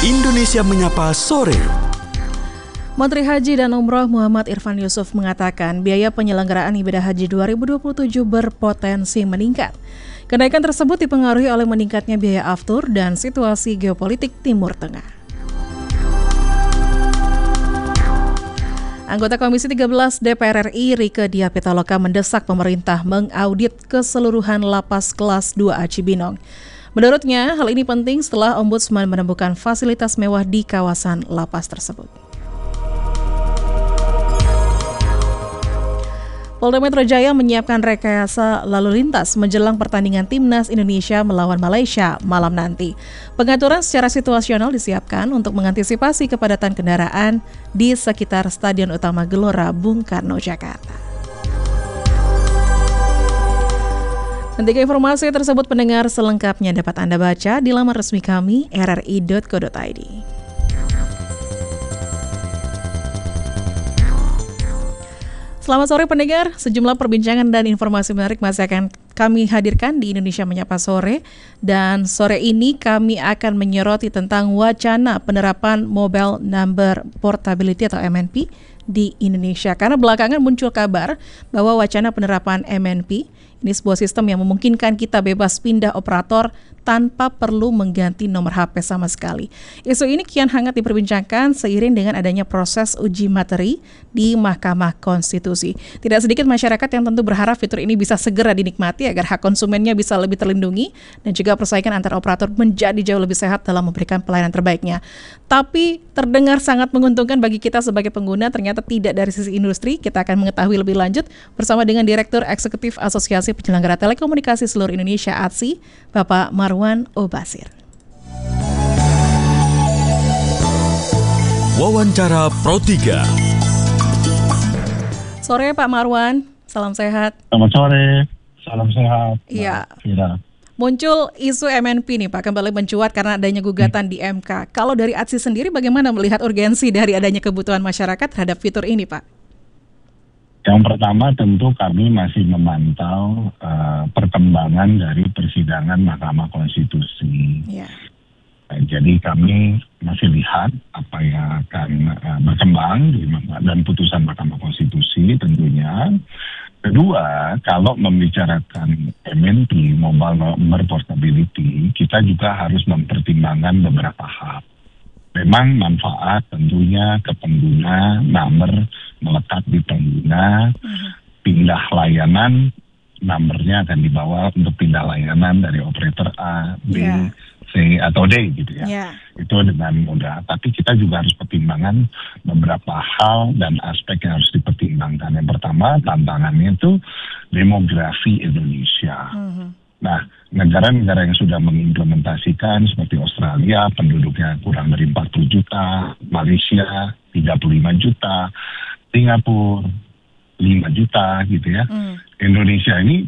Indonesia Menyapa Sore. Menteri Haji dan Umroh Muhammad Irfan Yusuf mengatakan biaya penyelenggaraan ibadah haji 2027 berpotensi meningkat. Kenaikan tersebut dipengaruhi oleh meningkatnya biaya aftur dan situasi geopolitik Timur Tengah. Anggota Komisi 13 DPR RI Rieke Diah Pitaloka mendesak pemerintah mengaudit keseluruhan lapas kelas 2A Cibinong. Menurutnya, hal ini penting setelah Ombudsman menemukan fasilitas mewah di kawasan lapas tersebut. Polda Metro Jaya menyiapkan rekayasa lalu lintas menjelang pertandingan Timnas Indonesia melawan Malaysia malam nanti. Pengaturan secara situasional disiapkan untuk mengantisipasi kepadatan kendaraan di sekitar Stadion Utama Gelora Bung Karno, Jakarta. Nanti informasi tersebut pendengar selengkapnya dapat Anda baca di laman resmi kami rri.co.id. Selamat sore pendengar, sejumlah perbincangan dan informasi menarik masih akan kami hadirkan di Indonesia Menyapa Sore. Dan sore ini kami akan menyoroti tentang wacana penerapan Mobile Number Portability atau MNP di Indonesia. Karena belakangan muncul kabar bahwa wacana penerapan MNP ini sebuah sistem yang memungkinkan kita bebas pindah operator tanpa perlu mengganti nomor HP sama sekali. Isu ini kian hangat diperbincangkan seiring dengan adanya proses uji materi di Mahkamah Konstitusi. Tidak sedikit masyarakat yang tentu berharap fitur ini bisa segera dinikmati agar hak konsumennya bisa lebih terlindungi dan juga persaingan antar operator menjadi jauh lebih sehat dalam memberikan pelayanan terbaiknya. Tapi terdengar sangat menguntungkan bagi kita sebagai pengguna, ternyata tidak dari sisi industri. Kita akan mengetahui lebih lanjut bersama dengan Direktur Eksekutif Asosiasi Penyelenggara Telekomunikasi Seluruh Indonesia (ATSI), Bapak Marwan Obasir. Wawancara Pro 3. Sore Pak Marwan, salam sehat. Selamat sore, salam sehat. Iya. Fira. Muncul isu MNP nih Pak, kembali mencuat karena adanya gugatan di MK. Kalau dari ATSI sendiri bagaimana melihat urgensi dari adanya kebutuhan masyarakat terhadap fitur ini Pak? Yang pertama tentu kami masih memantau perkembangan dari persidangan Mahkamah Konstitusi. Yeah. Jadi kami masih lihat apa yang akan berkembang dan putusan Mahkamah Konstitusi tentunya. Kedua, kalau membicarakan MNP, Mobile Number Portability, kita juga harus mempertimbangkan beberapa hal. Memang manfaat tentunya ke pengguna, nomor melekat di pengguna, pindah layanan, nomornya akan dibawa untuk pindah layanan dari operator A, B, C, atau D gitu ya. Itu dengan mudah. Tapi kita juga harus pertimbangkan beberapa hal dan aspek yang harus dipertimbangkan. Yang pertama, tantangannya itu demografi Indonesia. Nah, negara-negara yang sudah mengimplementasikan seperti Australia, penduduknya kurang dari 40 juta, Malaysia 35 juta, Singapura 5 juta gitu ya. Indonesia ini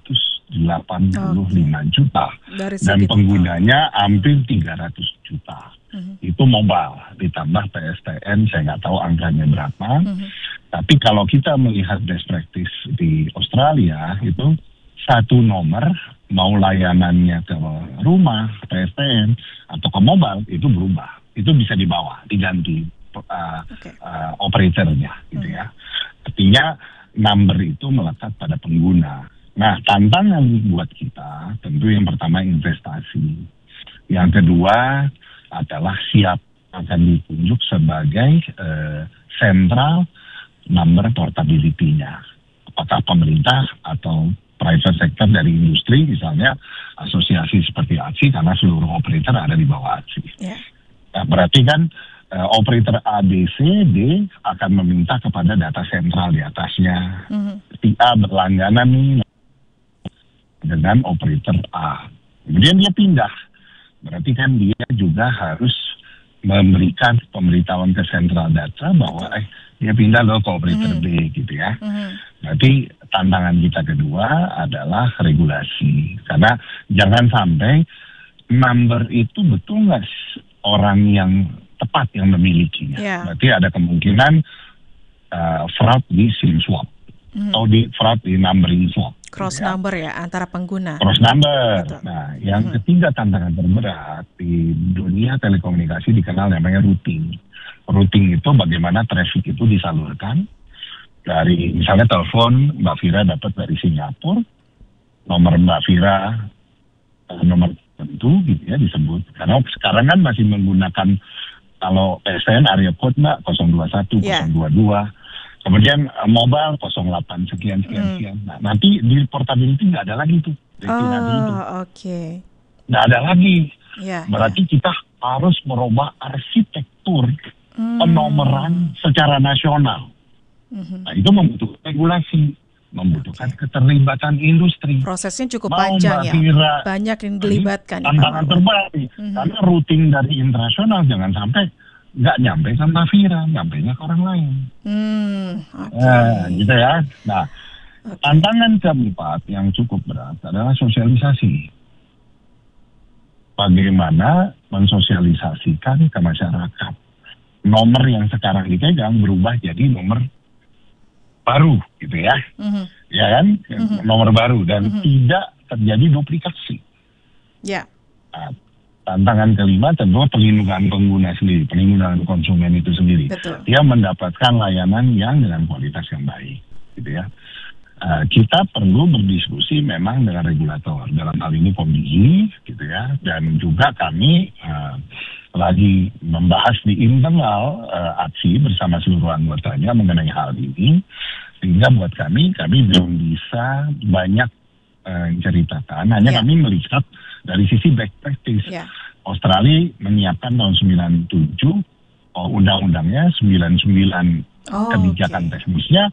285 juta. Dan penggunanya hampir 300 juta. Itu mobile, ditambah PSTN, saya nggak tahu angkanya berapa. Tapi kalau kita melihat best practice di Australia, itu satu nomor, mau layanannya ke rumah, PSTN, atau ke mobile, itu berubah. Itu bisa dibawa, diganti operatornya gitu ya. Artinya number itu melekat pada pengguna. Nah, tantangan buat kita tentu yang pertama investasi. Yang kedua adalah siap akan ditunjuk sebagai sentral number portability-nya. Apakah pemerintah atau private sector dari industri, misalnya asosiasi seperti ATSI, karena seluruh operator ada di bawah ATSI. Nah, berarti kan operator A, B, C, D akan meminta kepada data sentral di atasnya. Si A berlangganan nih dengan operator A. Kemudian dia pindah. Berarti kan dia juga harus memberikan pemberitahuan ke sentral data bahwa dia pindah loh ke operator B gitu ya. Berarti tantangan kita kedua adalah regulasi. Karena jangan sampai number itu betul nggak orang yang tepat yang memilikinya. Berarti ada kemungkinan fraud di SIM swap atau di fraud di numbering swap. Cross number ya antara pengguna. Cross number. Betul. Nah, yang ketiga tantangan terberat di dunia telekomunikasi dikenal namanya routing. Routing itu bagaimana traffic itu disalurkan dari misalnya telepon Mbak Vira dapat dari Singapura, nomor Mbak Vira nomor tertentu gitu ya disebut. Karena sekarang kan masih menggunakan kalau PSTN area code Mbak 021, 022. Kemudian mobile 08 sekian. Nah, nanti di portability nggak ada lagi tuh destinasi itu. Oke. Nggak ada lagi. Ya, Berarti kita harus merubah arsitektur penomoran secara nasional. Nah, itu membutuhkan regulasi, membutuhkan keterlibatan industri. Prosesnya cukup panjang ya. Banyak yang dilibatkan. Tantangan terberat. Karena routing dari internasional jangan sampai nggak nyampe ke Mbak Vira, nyampenya ke orang lain. Gitu ya. Nah, tantangan keempat yang cukup berat adalah sosialisasi. Bagaimana mensosialisasikan ke masyarakat. Nomor yang sekarang dipegang berubah jadi nomor baru, gitu ya. Ya kan? Nomor baru dan tidak terjadi duplikasi. Ya. Nah, tantangan kelima tentu perlindungan pengguna sendiri, perlindungan konsumen itu sendiri. Betul. Dia mendapatkan layanan yang dengan kualitas yang baik, gitu ya. Kita perlu berdiskusi memang dengan regulator, dalam hal ini Komdigi, gitu ya, dan juga kami lagi membahas di internal ATSI bersama seluruh anggotanya mengenai hal ini, sehingga buat kami belum bisa banyak ceritakan, hanya kami melihat dari sisi back practice. Australia menyiapkan tahun 97, undang-undangnya 99, kebijakan teknisnya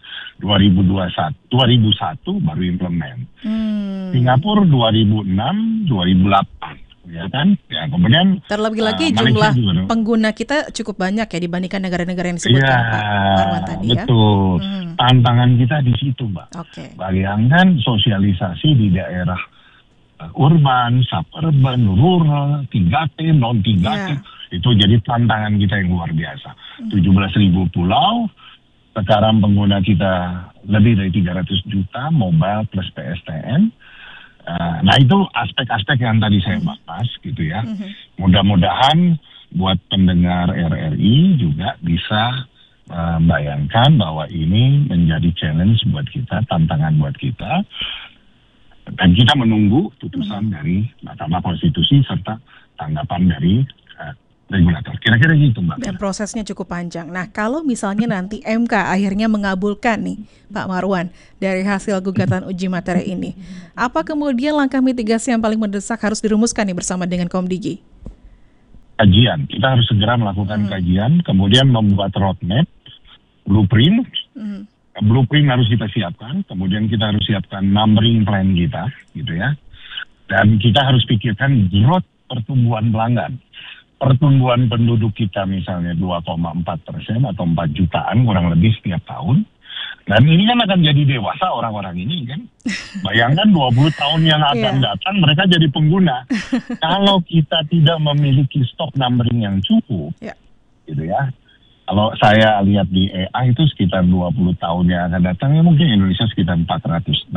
2001 baru implement. Singapura 2006, 2008. Ya kan? Ya, kemudian terlebih lagi jumlah pengguna kita cukup banyak ya dibandingkan negara-negara yang disebutkan Pak Marwan tadi ya. Betul. Tantangan kita di situ, Mbak. Bayangkan sosialisasi di daerah urban, suburban, rural, 3T, non 3T, itu jadi tantangan kita yang luar biasa. 17.000 pulau, sekarang pengguna kita lebih dari 300 juta, mobile plus PSTN. Nah itu aspek-aspek yang tadi saya bahas gitu ya. Mudah-mudahan buat pendengar RRI juga bisa bayangkan bahwa ini menjadi challenge buat kita, tantangan buat kita. Dan kita menunggu putusan dari Mahkamah Konstitusi serta tanggapan dari regulator. Kira-kira gitu, Mbak. Dan prosesnya cukup panjang. Nah, kalau misalnya nanti MK akhirnya mengabulkan nih, Pak Marwan, dari hasil gugatan uji materi ini, apa kemudian langkah mitigasi yang paling mendesak harus dirumuskan nih bersama dengan Komdigi? Kajian. Kita harus segera melakukan kajian, kemudian membuat roadmap, blueprint. Blueprint harus kita siapkan, kemudian kita harus siapkan numbering plan kita, gitu ya. Dan kita harus pikirkan growth pertumbuhan pelanggan. Pertumbuhan penduduk kita misalnya 2,4% atau 4 jutaan kurang lebih setiap tahun. Dan ini kan akan jadi dewasa orang-orang ini kan. Bayangkan 20 tahun yang akan datang mereka jadi pengguna. Kalau kita tidak memiliki stok numbering yang cukup, gitu ya. Kalau saya lihat di AI itu sekitar 20 tahun yang akan datang, ya mungkin Indonesia sekitar 460,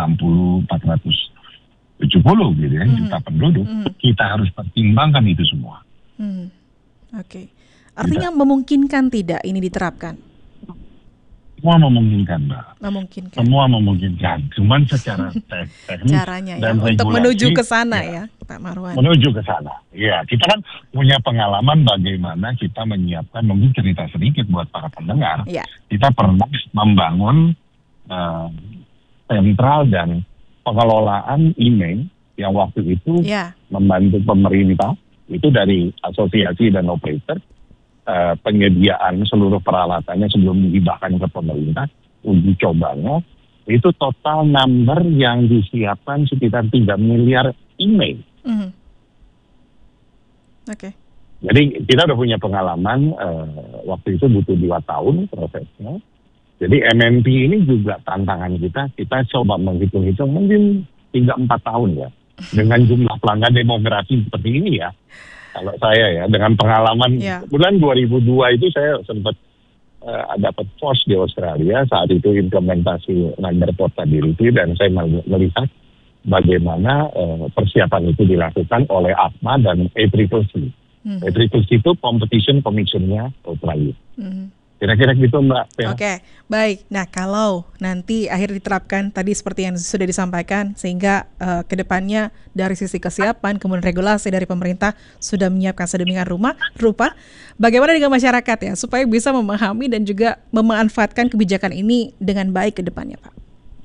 470 gitu ya, juta penduduk. Kita harus pertimbangkan itu semua. Artinya memungkinkan tidak ini diterapkan? Semua memungkinkan, Mbak. Memungkinkan. Semua memungkinkan. Cuman secara teknis caranya dan ya, untuk regulasi, menuju ke sana ya, Pak Marwan. Menuju ke sana. Ya, kita kan punya pengalaman bagaimana kita menyiapkan, mungkin cerita sedikit buat para pendengar. Kita pernah membangun sentral dan pengelolaan email yang waktu itu membantu pemerintah. Itu dari asosiasi dan operator, penyediaan seluruh peralatannya sebelum dihibahkan ke pemerintah, uji cobanya, itu total number yang disiapkan sekitar 3 miliar email. Jadi kita udah punya pengalaman, waktu itu butuh 2 tahun prosesnya. Jadi MNP ini juga tantangan kita coba menghitung-hitung mungkin 3-4 tahun ya. Dengan jumlah pelanggan demografi seperti ini ya, kalau saya ya dengan pengalaman bulan 2002 itu saya sempat dapat post di Australia saat itu implementasi number portability, dan saya melihat bagaimana persiapan itu dilakukan oleh APMA dan ACCC. ACCC itu Competition Commission-nya Australia. Kira-kira gitu Mbak. Oke, baik. Nah kalau nanti akhir diterapkan tadi seperti yang sudah disampaikan, sehingga ke depannya dari sisi kesiapan, kemudian regulasi dari pemerintah sudah menyiapkan sedemikian rupa, bagaimana dengan masyarakat ya, supaya bisa memahami dan juga memanfaatkan kebijakan ini dengan baik ke depannya Pak?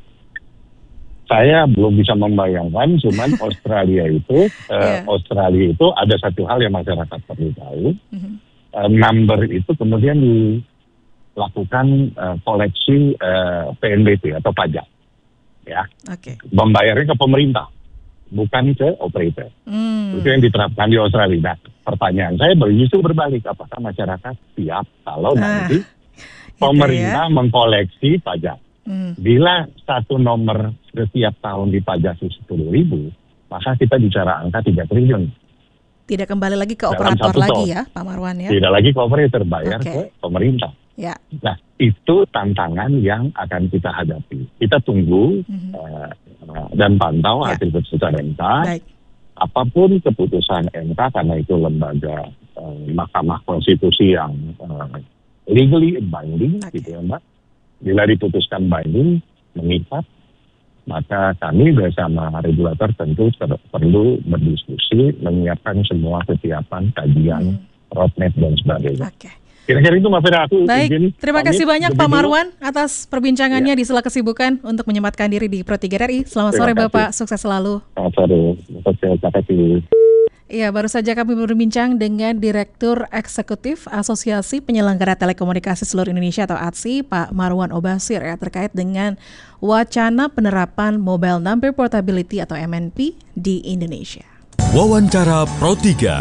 Saya belum bisa membayangkan, cuman Australia itu ada satu hal yang masyarakat perlu tahu. Number itu kemudian dilakukan koleksi PNBP atau pajak, ya. Membayarnya ke pemerintah, bukan ke operator. Itu yang diterapkan di Australia. Nah, pertanyaan saya justru berbalik, apakah masyarakat siap kalau nanti pemerintah mengkoleksi pajak? Bila satu nomor setiap tahun dipajaki 10.000, maka kita bicara angka 3 triliun. Tidak kembali lagi ke operator lagi ya, Pak Marwan ya? Tidak lagi ke operator, bayar ke pemerintah. Ya. Nah, itu tantangan yang akan kita hadapi. Kita tunggu dan pantau hasil keputusan MK. Apapun keputusan MK, karena itu lembaga Mahkamah Konstitusi yang legally binding, gitu ya Mbak. Bila diputuskan binding, mengikat, maka kami bersama regulator tentu perlu berdiskusi, menyiapkan semua kesiapan, kajian, roadmap, dan sebagainya. Kira-kira itu Mbak Fira, aku baik, izin. Terima kasih banyak Pak Marwan atas perbincangannya di sela kesibukan untuk menyempatkan diri di Pro 3 RI. Selamat sore Bapak, sukses selalu. Selamat sore, terima kasih. Iya, baru saja kami berbincang dengan Direktur Eksekutif Asosiasi Penyelenggara Telekomunikasi Seluruh Indonesia atau ATSI, Pak Marwan Obasir ya, terkait dengan wacana penerapan Mobile Number Portability atau MNP di Indonesia. Wawancara Pro 3.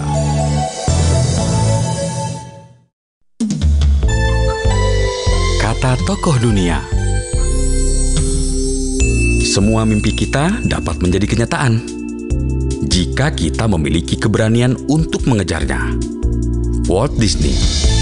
Kata tokoh dunia. Semua mimpi kita dapat menjadi kenyataan jika kita memiliki keberanian untuk mengejarnya. Walt Disney.